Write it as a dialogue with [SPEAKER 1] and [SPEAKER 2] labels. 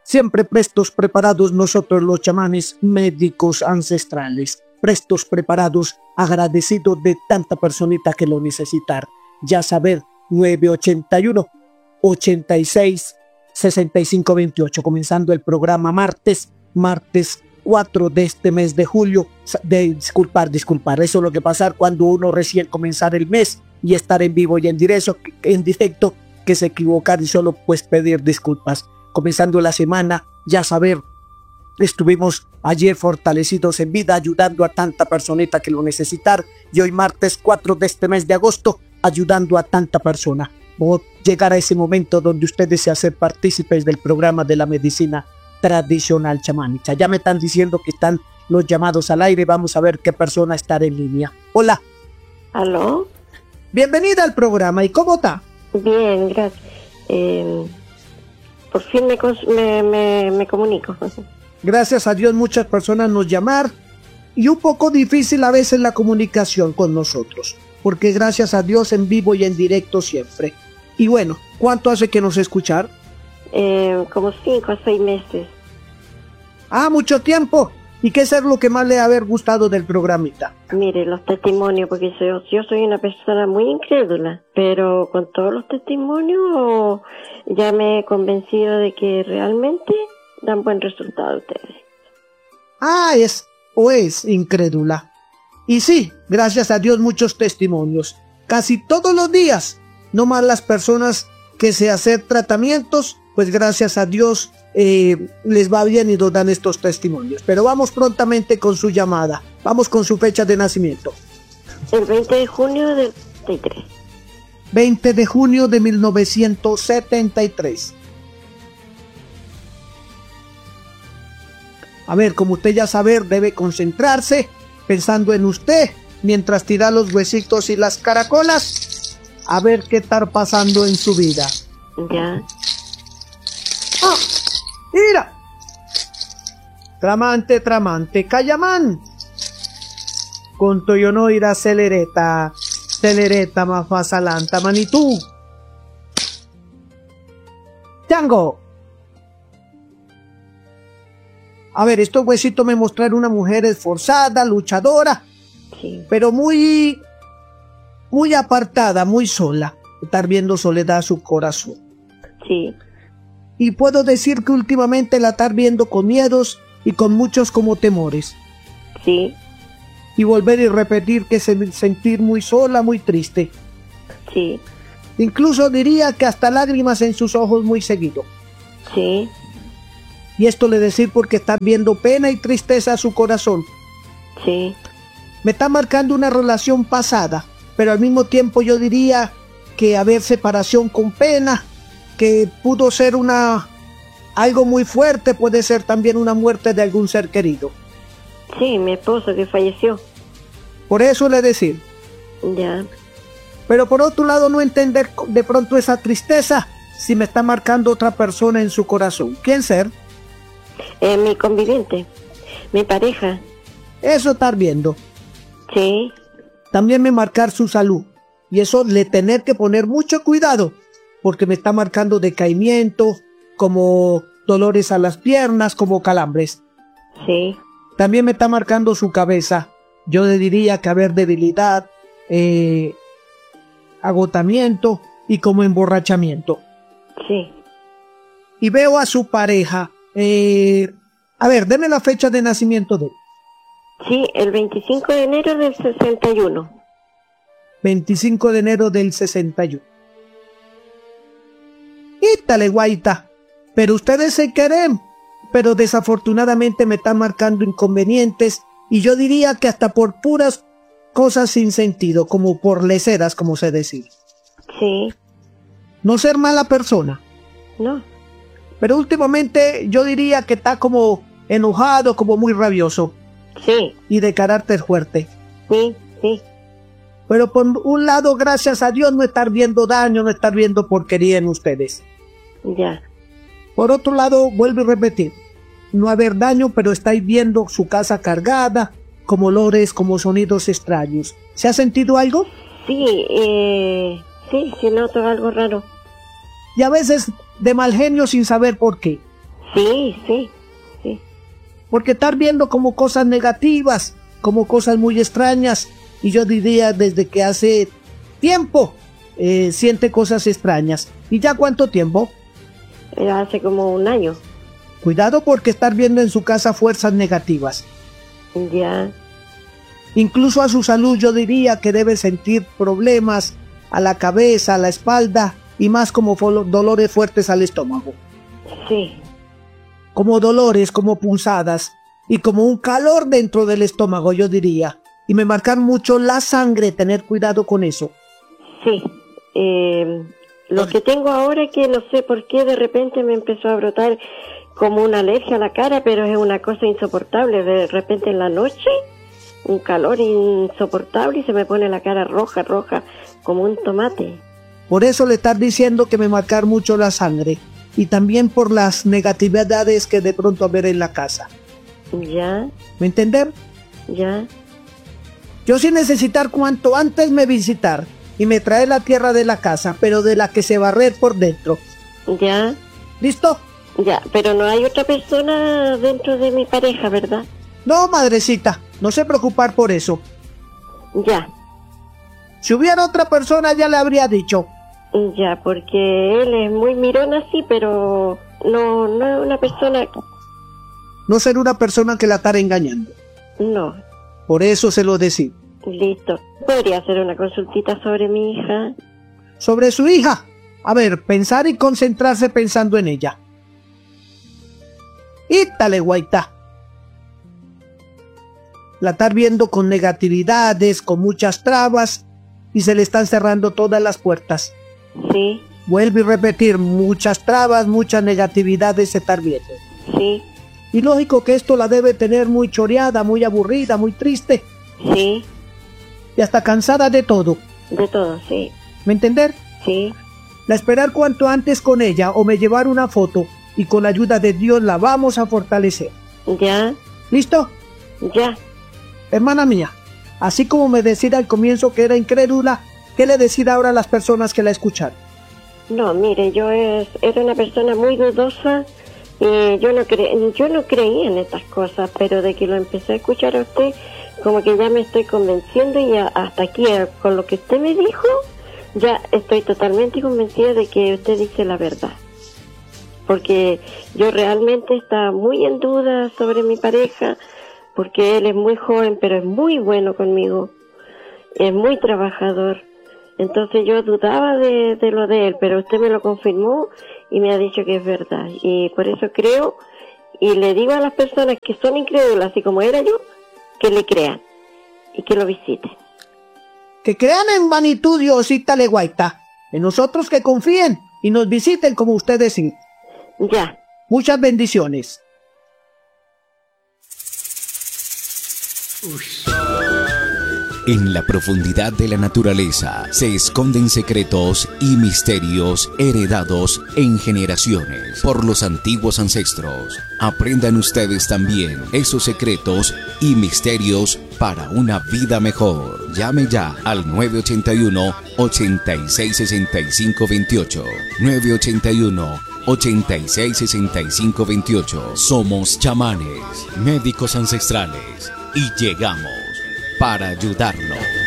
[SPEAKER 1] Siempre prestos, preparados nosotros los chamanes médicos ancestrales. Prestos, preparados, agradecidos de tanta personita que lo necesitar. Ya saber, 981 86 65 28. Comenzando el programa martes 4 de este mes de julio. Disculpar. Eso es lo que pasa cuando uno recién comenzar el mes y estar en vivo y en directo, que se equivocar y solo pues pedir disculpas. Comenzando la semana, ya saber, estuvimos ayer fortalecidos en vida, ayudando a tanta personita que lo necesitar, y hoy martes 4 de este mes de agosto, ayudando a tanta persona. O llegar a ese momento donde ustedes se hacen partícipes del programa de la medicina tradicional chamánica. Ya me están diciendo que están los llamados al aire, vamos a ver qué persona está en línea. Hola.
[SPEAKER 2] ¿Aló?
[SPEAKER 1] Bienvenida al programa, ¿y cómo está?
[SPEAKER 2] Bien, gracias. Por fin me comunico.
[SPEAKER 1] Gracias a Dios muchas personas nos llaman y un poco difícil a veces la comunicación con nosotros, porque gracias a Dios en vivo y en directo siempre. Y bueno, ¿cuánto hace que nos escuchar?
[SPEAKER 2] Como 5 a 6 meses.
[SPEAKER 1] Ah, mucho tiempo. ¿Y qué es lo que más le ha haber gustado del programita?
[SPEAKER 2] Mire, los testimonios, porque yo soy una persona muy incrédula, pero con todos los testimonios ya me he convencido de que realmente dan buen resultado ustedes.
[SPEAKER 1] Ah, es incrédula. Y sí, gracias a Dios muchos testimonios. Casi todos los días, no más las personas que se hacen tratamientos, pues gracias a Dios les va bien y nos dan estos testimonios. Pero vamos prontamente con su llamada. Vamos con su fecha de nacimiento.
[SPEAKER 2] El 20 de junio del 73.
[SPEAKER 1] 20 de junio de 1973. A ver, como usted ya sabe, debe concentrarse pensando en usted mientras tira los huesitos y las caracolas. A ver qué está pasando en su vida.
[SPEAKER 2] Ya.
[SPEAKER 1] ¡Ah! ¡Mira! Tramante, Cayamán. Conto yo no irá celereta mafasalanta, manitú. Chango. A ver, estos huesitos me mostraron una mujer esforzada, luchadora,
[SPEAKER 2] Sí.
[SPEAKER 1] pero muy apartada, muy sola. Estar viendo soledad su corazón.
[SPEAKER 2] Sí.
[SPEAKER 1] Y puedo decir que últimamente la estar viendo con miedos y con muchos como temores.
[SPEAKER 2] Sí.
[SPEAKER 1] Y volver y repetir que sentir muy sola, muy triste.
[SPEAKER 2] Sí.
[SPEAKER 1] Incluso diría que hasta lágrimas en sus ojos muy seguido.
[SPEAKER 2] Sí.
[SPEAKER 1] Y esto le decir porque está viendo pena y tristeza a su corazón.
[SPEAKER 2] Sí.
[SPEAKER 1] Me está marcando una relación pasada, pero al mismo tiempo yo diría que haber separación con pena, que pudo ser algo muy fuerte, puede ser también una muerte de algún ser querido.
[SPEAKER 2] Sí, mi esposo que falleció.
[SPEAKER 1] Por eso le decir.
[SPEAKER 2] Ya.
[SPEAKER 1] Pero por otro lado no entender de pronto esa tristeza si me está marcando otra persona en su corazón. ¿Quién ser?
[SPEAKER 2] Mi conviviente, mi pareja.
[SPEAKER 1] Eso estar viendo.
[SPEAKER 2] Sí.
[SPEAKER 1] También me marcar su salud. Y eso le tener que poner mucho cuidado, porque me está marcando decaimiento, como dolores a las piernas, como calambres.
[SPEAKER 2] Sí.
[SPEAKER 1] También me está marcando su cabeza. Yo le diría que haber debilidad, agotamiento y como emborrachamiento.
[SPEAKER 2] Sí.
[SPEAKER 1] Y veo a su pareja. A ver, deme la fecha de nacimiento de él.
[SPEAKER 2] Sí, el 25 de enero del 61.
[SPEAKER 1] 25 de enero del 61. Ítale, guaita. Pero ustedes se quieren. Pero desafortunadamente me están marcando inconvenientes. Y yo diría que hasta por puras cosas sin sentido. Como por leceras, como se decir.
[SPEAKER 2] Sí.
[SPEAKER 1] No ser mala persona.
[SPEAKER 2] No.
[SPEAKER 1] Pero últimamente yo diría que está como enojado, como muy rabioso.
[SPEAKER 2] Sí.
[SPEAKER 1] Y de carácter fuerte.
[SPEAKER 2] Sí, sí.
[SPEAKER 1] Pero por un lado, gracias a Dios, no estar viendo daño, no estar viendo porquería en ustedes.
[SPEAKER 2] Ya.
[SPEAKER 1] Por otro lado, vuelvo a repetir, no haber daño, pero estáis viendo su casa cargada, como olores, como sonidos extraños. ¿Se ha sentido algo?
[SPEAKER 2] Sí, sí, noto algo raro.
[SPEAKER 1] Y a veces de mal genio sin saber por qué.
[SPEAKER 2] Sí, sí, sí.
[SPEAKER 1] Porque estar viendo como cosas negativas, como cosas muy extrañas, y yo diría desde que hace tiempo siente cosas extrañas. ¿Y ya cuánto tiempo?
[SPEAKER 2] Hace como un año.
[SPEAKER 1] Cuidado porque estar viendo en su casa fuerzas negativas.
[SPEAKER 2] Ya.
[SPEAKER 1] Incluso a su salud yo diría que debe sentir problemas a la cabeza, a la espalda y más como dolores fuertes al estómago.
[SPEAKER 2] Sí.
[SPEAKER 1] Como dolores, como punzadas y como un calor dentro del estómago yo diría. Y me marcan mucho la sangre, tener cuidado con eso.
[SPEAKER 2] Sí. Lo que tengo ahora es que no sé por qué de repente me empezó a brotar como una alergia a la cara, pero es una cosa insoportable. De repente en la noche, un calor insoportable y se me pone la cara roja, roja, como un tomate.
[SPEAKER 1] Por eso le estás diciendo que me marcar mucho la sangre y también por las negatividades que de pronto haber en la casa.
[SPEAKER 2] Ya,
[SPEAKER 1] ¿Me entender?
[SPEAKER 2] ya,
[SPEAKER 1] Yo sí necesitar cuanto antes me visitar y me trae la tierra de la casa, pero de la que se barrer por dentro.
[SPEAKER 2] ya,
[SPEAKER 1] ¿Listo?
[SPEAKER 2] ya, pero no hay otra persona dentro de mi pareja, ¿verdad?
[SPEAKER 1] No, madrecita, no se preocupar por eso.
[SPEAKER 2] Ya,
[SPEAKER 1] Si hubiera otra persona ya le habría dicho.
[SPEAKER 2] ya, porque él es muy mirón así, pero no es una persona,
[SPEAKER 1] No ser una persona que la estará engañando.
[SPEAKER 2] no.
[SPEAKER 1] Por eso se lo decía.
[SPEAKER 2] Listo. ¿Podría hacer una consultita sobre mi hija?
[SPEAKER 1] Sobre su hija. A ver, pensar y concentrarse pensando en ella. Ítale, guaita. La estar viendo con negatividades, con muchas trabas y se le están cerrando todas las puertas.
[SPEAKER 2] Sí,
[SPEAKER 1] Vuelvo a repetir, muchas trabas, muchas negatividades se estar viendo.
[SPEAKER 2] sí,
[SPEAKER 1] Y lógico que esto la debe tener muy choreada, muy aburrida, muy triste
[SPEAKER 2] sí,
[SPEAKER 1] y hasta cansada de todo.
[SPEAKER 2] de todo, sí,
[SPEAKER 1] ¿Me entender?
[SPEAKER 2] sí,
[SPEAKER 1] La esperar cuanto antes con ella o me llevar una foto y con la ayuda de Dios la vamos a fortalecer.
[SPEAKER 2] ya,
[SPEAKER 1] ¿Listo?
[SPEAKER 2] ya.
[SPEAKER 1] Hermana mía, así como me decía al comienzo que era incrédula, ¿qué le decía ahora a las personas que la escucharon?
[SPEAKER 2] No, mire, era una persona muy dudosa y yo no creía en estas cosas, pero de que lo empecé a escuchar a usted, como que ya me estoy convenciendo y hasta aquí, con lo que usted me dijo, ya estoy totalmente convencida de que usted dice la verdad. Porque yo realmente estaba muy en duda sobre mi pareja, porque él es muy joven, pero es muy bueno conmigo, es muy trabajador. Entonces yo dudaba de lo de él, pero usted me lo confirmó y me ha dicho que es verdad. Y por eso creo y le digo a las personas que son incrédulas, así como era yo, que le crean y que lo visiten.
[SPEAKER 1] Que crean en Vanitud Diosita Leguaita, en nosotros que confíen y nos visiten como ustedes sí.
[SPEAKER 2] Ya.
[SPEAKER 1] Muchas bendiciones.
[SPEAKER 3] En la profundidad de la naturaleza se esconden secretos y misterios heredados en generaciones por los antiguos ancestros. Aprendan ustedes también esos secretos y misterios para una vida mejor. Llame ya al 981-866528. 981-866528. Somos chamanes, médicos ancestrales y llegamos para ayudarlo.